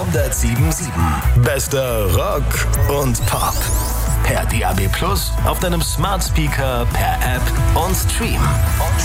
107.7. Bester Rock und Pop. Per DAB+, auf deinem Smart Speaker, per App und Stream.